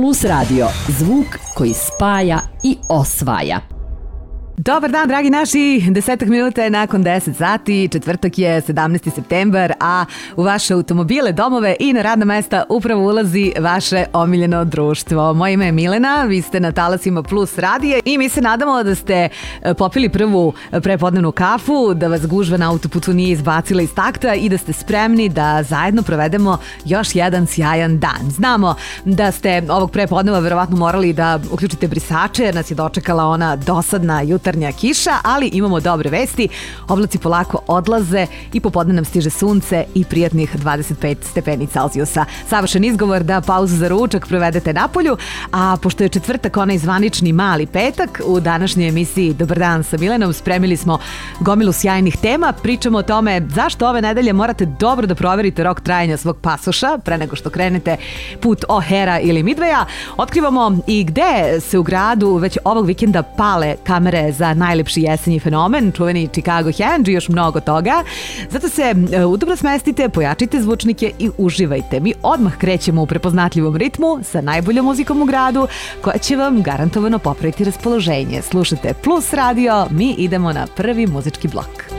Plus Radio, zvuk koji spaja i osvaja. Dobar dan, dragi naši, 10 minuta je nakon 10 sati, četvrtak je 17. septembar, a u vaše automobile, domove i na radna mesta upravo ulazi vaše omiljeno društvo. Moje ime je Milena, vi ste na talasima Plus radije i mi se nadamo da ste popili prvu prepodnevnu kafu, da vas gužva na autoputu nije izbacila iz takta i da ste spremni da zajedno provedemo još jedan sjajan dan. Znamo da ste ovog prepodneva verovatno morali da uključite brisače jer nas je dočekala ona dosadna jutarnja kiša, ali imamo dobre vesti. Oblaci polako odlaze i popodne nam stiže sunce i prijatnih 25 stepeni Celzijusa. Savršen izgovor da pauzu za ručak provedete napolju, a pošto je četvrtak onaj zvanični mali petak, u današnjoj emisiji Dobar dan sa Milenom spremili smo gomilu sjajnih tema. Pričamo o tome zašto ove nedelje morate dobro da proverite rok trajanja svog pasoša pre nego što krenete put O'Hara ili Midwaya. Otkrivamo i gde se u gradu već ovog vikenda pale kamere za najlepši jesenji fenomen, čuveni Chicago Henge i još mnogo toga. Zato se udobno smestite, pojačite zvučnike i uživajte. Mi odmah krećemo u prepoznatljivom ritmu sa najboljom muzikom u gradu koja će vam garantovano popraviti raspoloženje. Slušajte Plus Radio, mi idemo na prvi muzički blok.